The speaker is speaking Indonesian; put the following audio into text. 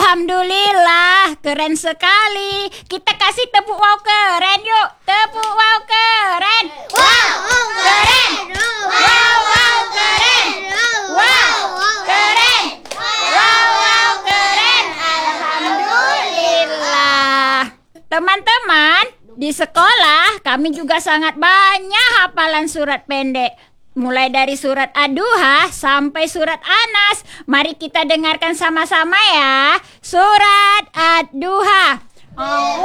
Alhamdulillah, keren sekali. Kita kasih tepuk wow keren yuk. Tepuk wow keren. Wow, keren. Wow, wow, keren. Wow, keren. Wow, keren. Alhamdulillah. Teman-teman, di sekolah kami juga sangat banyak hafalan surat pendek. Mulai dari surat Ad-Duha sampai surat Anas. Mari kita dengarkan sama-sama ya. Surat Ad-Duha.